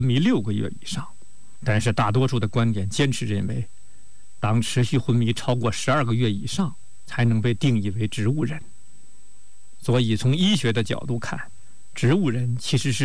迷6个月以上。但是大多数的观点坚持认为，当持续昏迷超过12个月以上，才能被定义为植物人。所以从医学的角度看，植物人其实是